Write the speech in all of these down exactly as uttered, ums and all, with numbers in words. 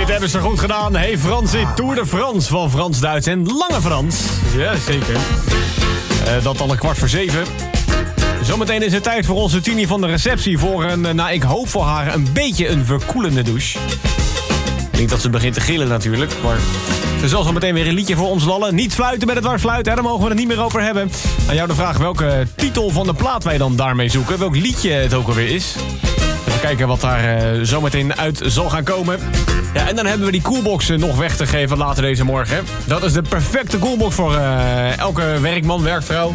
Dit hebben ze goed gedaan. Hey Fransie, Tour de France van Frans Duits en Lange Frans. Ja, zeker. Uh, dat al een kwart voor zeven. Zometeen is het tijd voor onze Tini van de receptie... voor een, nou ik hoop voor haar, een beetje een verkoelende douche. Niet dat ze begint te gillen natuurlijk, maar... Ze zal zo meteen weer een liedje voor ons lallen. Niet fluiten met het dwarsfluit, hè, daar mogen we het niet meer over hebben. Aan jou de vraag welke titel van de plaat wij dan daarmee zoeken. Welk liedje het ook alweer is. Even kijken wat daar uh, zometeen uit zal gaan komen. Ja, en dan hebben we die coolbox nog weg te geven later deze morgen. Dat is de perfecte coolbox voor uh, elke werkman, werkvrouw.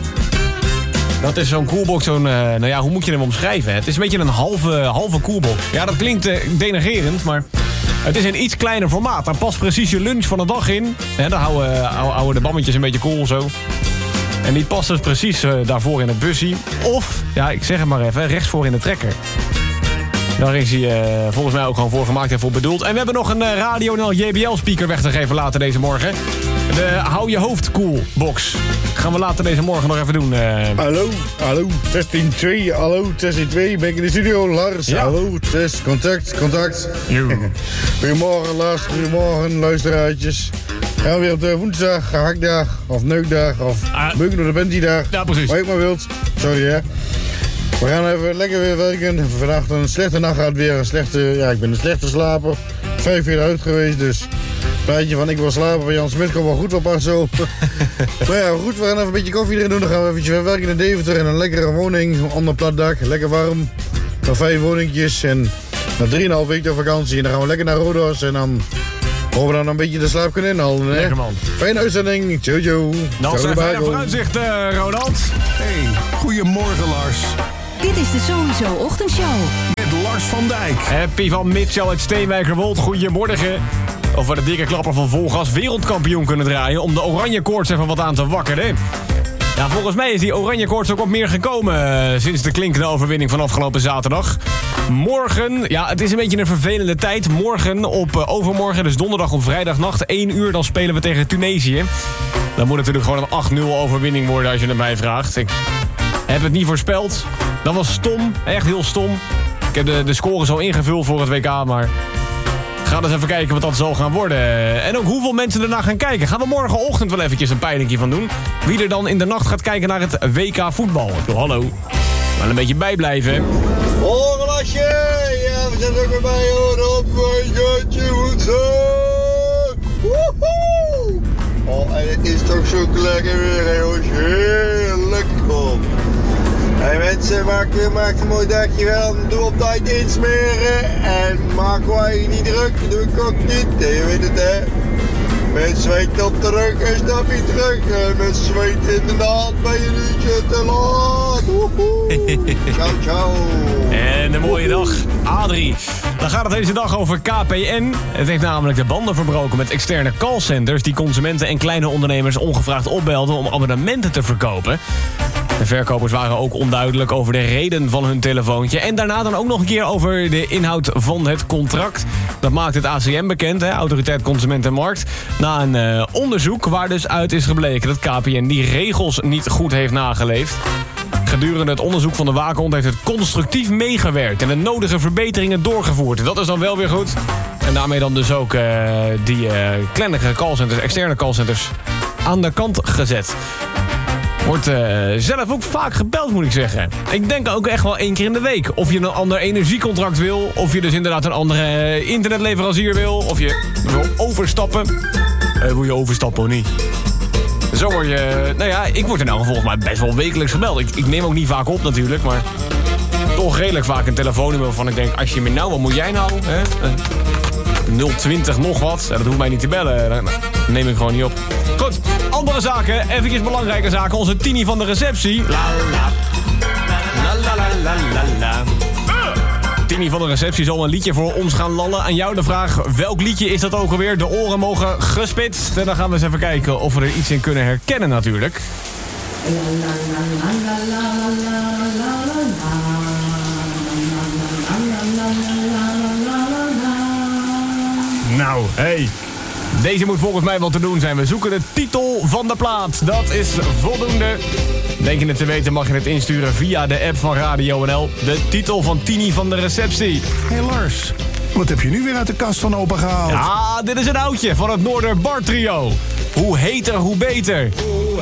Dat is zo'n coolbox, zo'n, uh, nou ja, hoe moet je hem omschrijven? Het is een beetje een halve, halve coolbox. Ja, dat klinkt uh, denigrerend, maar... Het is een iets kleiner formaat. Daar past precies je lunch van de dag in. He, dan houden, houden de bammetjes een beetje koel zo. En die past dus precies uh, daarvoor in het bussie. Of, ja, ik zeg het maar even, rechtsvoor in de trekker. Daar is hij uh, volgens mij ook gewoon voor gemaakt en voor bedoeld. En we hebben nog een uh, Radio N L J B L-speaker weg te geven later deze morgen. De Hou Je Hoofd Cool box. Gaan we later deze morgen nog even doen. Uh... Hallo, hallo, testing twee, hallo, testing twee, ben ik in de studio, Lars. Ja. Hallo, test, contact, contact. Goedemorgen Lars, goedemorgen luisteraartjes. Gaan we weer op de woensdag, gehaktdag, of neukdag, of ah. Beuken door de Bentie-dag. Ja, precies. Wat je maar wilt. Sorry hè. We gaan even lekker weer werken. Vandaag een slechte nacht gaat weer een slechte, ja ik ben een slechte slaper. Vijf uur uit geweest, dus... Plaatje van ik wil slapen van Jan Smit komt wel goed op pas zo. Maar ja, goed, we gaan even een beetje koffie erin doen. Dan gaan we eventjes werken in Deventer in een lekkere woning. Onder plat dak, lekker warm. Nog vijf woningjes en na drieënhalf weken vakantie. En dan gaan we lekker naar Rodos en dan hopen we dan een beetje de slaap kunnen inhalen. Hè? Lekker man. Fijne uitzending, jojo. Nou, zeg fijne vooruitzicht, uh, Ronald. Hey, goedemorgen Lars. Dit is de Sowieso Ochtendshow. Met Lars van Dijk. Happy van Mitchell uit Steenwijkerwold. Goedemorgen. Of we de dikke klapper van Volgas wereldkampioen kunnen draaien... om de oranje koorts even wat aan te wakkeren. Ja, volgens mij is die oranje koorts ook wat meer gekomen... Uh, sinds de klinkende overwinning van afgelopen zaterdag. Morgen, ja, het is een beetje een vervelende tijd. Morgen op uh, overmorgen, dus donderdag op vrijdagnacht... één uur, dan spelen we tegen Tunesië. Dan moet natuurlijk gewoon een acht nul overwinning worden... als je het mij vraagt. Ik heb het niet voorspeld. Dat was stom, echt heel stom. Ik heb de, de scores al ingevuld voor het W K, maar... Ga eens even kijken wat dat zal gaan worden. En ook hoeveel mensen ernaar gaan kijken. Gaan we morgenochtend wel eventjes een peilingje van doen. Wie er dan in de nacht gaat kijken naar het W K voetbal. Ik bedoel, hallo. Maar een beetje bijblijven. Horen Lasje! Ja, we zijn er ook weer bij hoor. Op wijntje woensdag. Woehoe! Oh, en het is toch zo lekker weer, hè, jongens. Heerlijk gewoon. Hey mensen, maak, maak een mooi dagje wel. Doe op tijd insmeren. En maak wij niet druk. Doe ik ook niet. Je weet het hè. Met zweet op de rug een stapje terug. En met zweet in de hand ben je niet te laat. Woehoe. Ciao, ciao. En een mooie dag, Adrie. Dan gaat het deze dag over K P N. Het heeft namelijk de banden verbroken met externe callcenters... die consumenten en kleine ondernemers ongevraagd opbelden om abonnementen te verkopen. De verkopers waren ook onduidelijk over de reden van hun telefoontje. En daarna dan ook nog een keer over de inhoud van het contract. Dat maakt het A C M bekend, hè, Autoriteit Consument en Markt. Na een uh, onderzoek waar dus uit is gebleken dat K P N die regels niet goed heeft nageleefd. Gedurende het onderzoek van de waakhond heeft het constructief meegewerkt... en de nodige verbeteringen doorgevoerd. Dat is dan wel weer goed. En daarmee dan dus ook uh, die uh, kleinere callcenters, externe callcenters aan de kant gezet. Wordt uh, zelf ook vaak gebeld, moet ik zeggen. Ik denk ook echt wel één keer in de week. Of je een ander energiecontract wil... of je dus inderdaad een andere uh, internetleverancier wil... of je wil overstappen. Uh, wil je overstappen of niet? Zo word je... Nou ja, ik word er nou volgens mij best wel wekelijks gebeld. Ik, ik neem ook niet vaak op natuurlijk, maar... toch redelijk vaak een telefoonnummer waarvan ik denk... als je me nou, wat moet jij nou? Hè? nul twintig nog wat. Ja, dat hoeft mij niet te bellen. Dan neem ik gewoon niet op. Goed, andere zaken. Even belangrijke zaken. Onze Tini van de receptie. La la. La la la la la la. Tini van de receptie zal een liedje voor ons gaan lallen. Aan jou de vraag, welk liedje is dat ook alweer? De oren mogen gespitst. En dan gaan we eens even kijken of we er iets in kunnen herkennen natuurlijk. Nou, hey. Deze moet volgens mij wel te doen zijn. We zoeken de titel van de plaat. Dat is voldoende. Denk je het te weten, mag je het insturen via de app van Radio N L. De titel van Tini van de receptie. Hey Lars, Wat heb je nu weer uit de kast van opa gehaald? Ja, dit is een oudje van het Noorder Bar Trio. Hoe heter, hoe beter.